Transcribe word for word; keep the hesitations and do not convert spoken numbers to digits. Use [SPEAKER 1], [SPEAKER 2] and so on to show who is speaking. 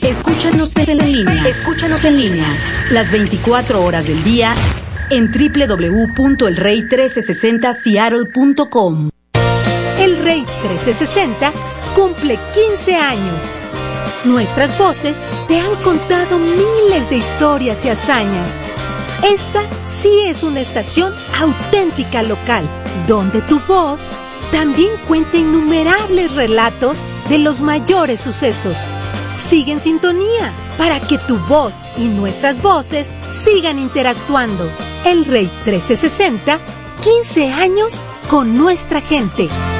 [SPEAKER 1] Escúchanos en línea. Escúchanos en línea. Las veinticuatro horas del día en doble u doble u doble u punto el rey trece sesenta seattle punto com.
[SPEAKER 2] El Rey trece sesenta cumple quince años. Nuestras voces te han contado miles de historias y hazañas. Esta sí es una estación auténtica local, donde tu voz también cuenta innumerables relatos de los mayores sucesos. Sigue en sintonía para que tu voz y nuestras voces sigan interactuando. El Rey trece sesenta, quince años con nuestra gente.